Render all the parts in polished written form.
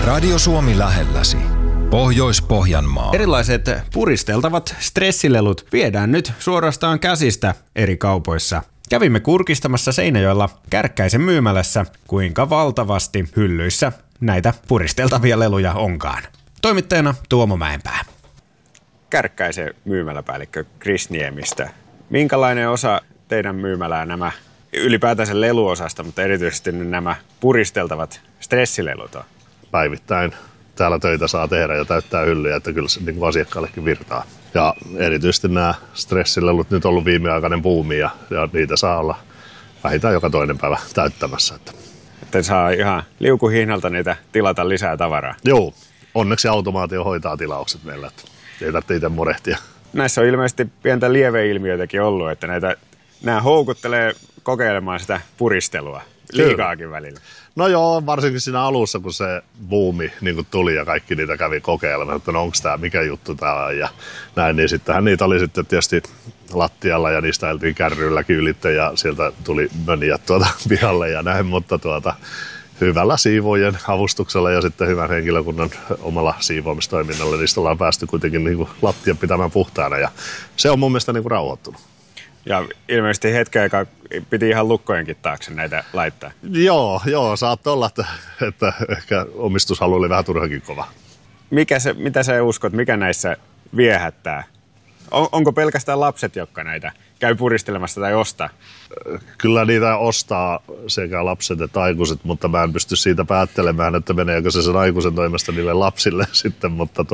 Radio Suomi lähelläsi. Pohjois-Pohjanmaa. Erilaiset puristeltavat stressilelut viedään nyt suorastaan käsistä eri kaupoissa. Kävimme kurkistamassa Seinäjoella Kärkkäisen myymälässä, kuinka valtavasti hyllyissä näitä puristeltavia leluja onkaan. Toimittajana Tuomo Mäenpää. Kärkkäisen myymäläpäällikkö Kris Niemistä. Minkälainen osa teidän myymälää nämä ylipäätänsä leluosasta, mutta erityisesti nämä puristeltavat stressilelut on? Päivittäin täällä töitä saa tehdä ja täyttää hyllyjä, että kyllä se niin kuin asiakkaallekin virtaa. Ja erityisesti nämä stressilelut nyt on ollut viimeaikainen buumi ja niitä saa olla vähintään joka toinen päivä täyttämässä. Että saa ihan liukuhihnalta niitä tilata lisää tavaraa. Joo, onneksi automaatio hoitaa tilaukset meillä, että ei tarvitse itse murehtia. Näissä on ilmeisesti pientä lieveilmiötäkin ollut, että nämä houkuttelee kokeilemaan sitä puristelua liikaakin välillä. No joo, varsinkin siinä alussa, kun se buumi niin tuli ja kaikki niitä kävi kokeilemaan, että no onko tämä, mikä juttu tämä on ja näin, niin sittenhän niitä oli sitten tietysti lattialla ja niistä ajeltiin kärryilläkin ylitse ja sieltä tuli mönijät pihalle ja näin, mutta hyvällä siivoojien avustuksella ja sitten hyvän henkilökunnan omalla siivoamistoiminnalla niistä ollaan päästy kuitenkin niin kuin lattia pitämään puhtaana ja se on mun mielestä niin kuin rauhoittunut. Ja ilmeisesti hetken aikaa piti ihan lukkojenkin taakse näitä laittaa. Joo, saattoi olla, että ehkä omistushalu oli vähän turhankin kova. Mitä sä uskot, mikä näissä viehättää? Onko pelkästään lapset, jotka näitä käy puristelemassa tai ostaa? Kyllä niitä ostaa sekä lapset että aikuiset, mutta mä en pysty siitä päättelemään, että meneekö se sen aikuisen toimesta niille lapsille sitten, mutta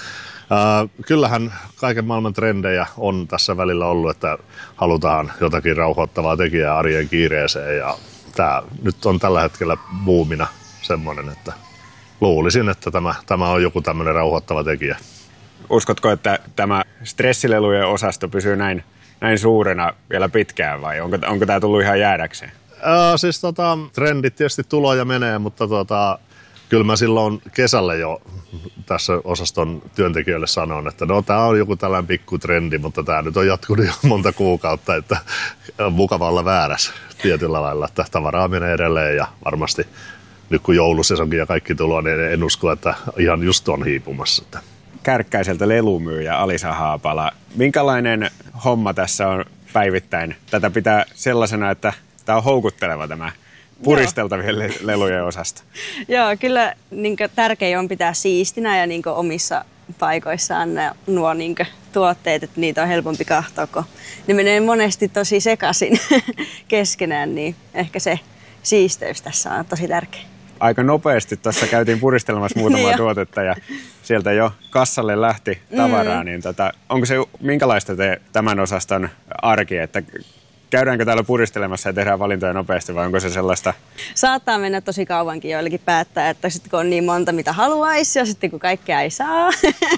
kyllähän kaiken maailman trendejä on tässä välillä ollut, että halutaan jotakin rauhoittavaa tekijää arjen kiireeseen ja tämä nyt on tällä hetkellä buumina semmoinen, että luulisin, että tämä on joku tämmöinen rauhoittava tekijä. Uskotko, että tämä stressilelujen osasto pysyy näin suurena vielä pitkään vai onko tämä tullut ihan jäädäkseen? Trendit tietysti tulee ja menee, mutta kyllä mä silloin kesällä jo tässä osaston työntekijöille sanon, että no tämä on joku tällainen pikkutrendi, mutta tämä nyt on jatkunut jo monta kuukautta, että on mukava olla väärässä tietyllä lailla, että tavaraa menee edelleen ja varmasti nyt kun joulusesonkin ja kaikki tulee, niin en usko, että ihan just on hiipumassa. Kärkkäiseltä lelumyyjä Alisa Haapala. Minkälainen homma tässä on päivittäin? Tätä pitää sellaisena, että tämä on houkutteleva tämä puristeltavien lelujen osasta. Joo, kyllä tärkein on pitää siistinä ja omissa paikoissaan nuo tuotteet, että niitä on helpompi katsoa, kun ne menee monesti tosi sekaisin keskenään, niin ehkä se siisteys tässä on tosi tärkeä. Aika nopeasti tuossa käytiin puristelemassa muutamaa tuotetta ja sieltä jo kassalle lähti tavaraa, niin onko se minkälaista tämän osaston arki, että käydäänkö täällä puristelemassa ja tehdään valintoja nopeasti vai onko se sellaista? Saattaa mennä tosi kauankin joillekin päättää, että sitten kun on niin monta mitä haluaisi ja sitten kun kaikkea ei saa.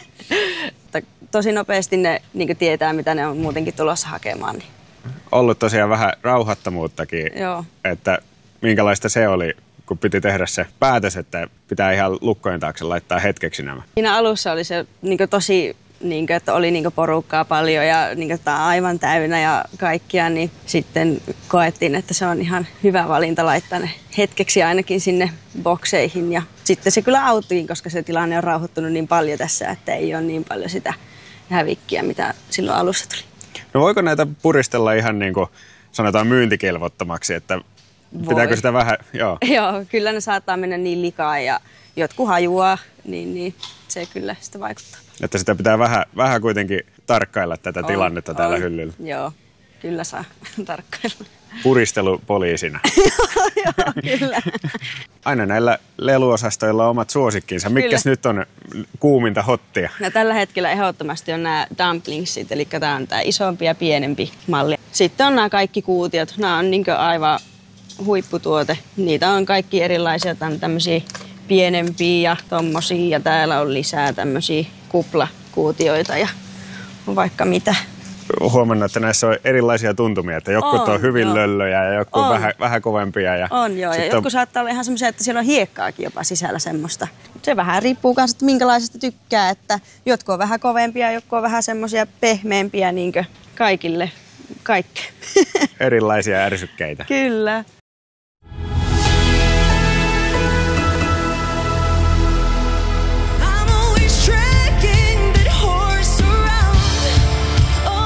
Tosi nopeasti ne tietää mitä ne on muutenkin tulossa hakemaan. Niin. Ollut tosiaan vähän rauhattomuuttakin, että minkälaista se oli, kun piti tehdä se päätös, että pitää ihan lukkojen taakse laittaa hetkeksi nämä. Siinä alussa oli se tosi että oli porukkaa paljon ja aivan täynnä ja kaikkia, niin sitten koettiin, että se on ihan hyvä valinta laittaa ne hetkeksi ainakin sinne bokseihin. Ja sitten se kyllä auttikin, koska se tilanne on rauhoittunut niin paljon tässä, että ei ole niin paljon sitä hävikkiä, mitä silloin alussa tuli. No voiko näitä puristella ihan niin kuin sanotaan myyntikelvottomaksi, että pitääkö sitä vähän? Joo, kyllä ne saattaa mennä niin likaan ja jotkut hajuaa, niin se kyllä sitä vaikuttaa. Että sitä pitää vähän kuitenkin tarkkailla tätä tilannetta täällä hyllyllä. Joo, kyllä saa tarkkailla. Puristelupoliisina. Joo, kyllä. Aina näillä leluosastoilla on omat suosikkinsa. Mitkäs nyt on kuuminta hottia? No, tällä hetkellä ehdottomasti on nämä dumplingsit, eli tämä on tämä isompi ja pienempi malli. Sitten on nämä kaikki kuutiot. Nämä on aivan huipputuote. Niitä on kaikki erilaisia, tämmöisiä pienempiä ja tommosia ja täällä on lisää tämmöisiä kuplakuutioita ja vaikka mitä. Huomannut, että näissä on erilaisia tuntumia, että jotkut on hyvin löllöjä ja jotkut on vähän kovempia. Ja jotkut saattaa olla ihan semmoisia, että siellä on hiekkaakin jopa sisällä semmoista. Se vähän riippuu myös, että minkälaisesta tykkää, että jotkut on vähän kovempia, jotkut on vähän semmoisia pehmeämpiä, kaikille kaikkea. Erilaisia ärsykkeitä. Kyllä.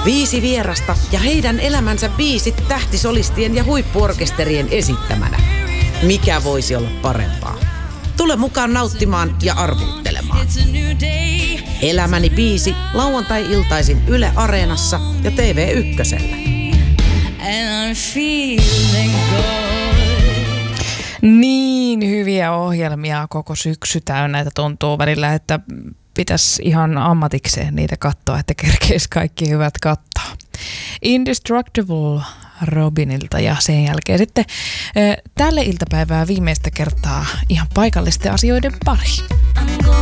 5 vierasta ja heidän elämänsä 5 tähtisolistien ja huippuorkesterien esittämänä. Mikä voisi olla parempaa? Tule mukaan nauttimaan ja arvuuttelemaan. Elämäni 5 lauantai-iltaisin Yle Areenassa ja TV1:llä. Niin hyviä ohjelmia koko syksy täynnä, että tuntuu välillä, että pitäisi ihan ammatikseen niitä katsoa, että kerkeisi kaikki hyvät katsoa. Indestructible Robinilta ja sen jälkeen sitten tälle iltapäivää viimeistä kertaa ihan paikallisten asioiden pari.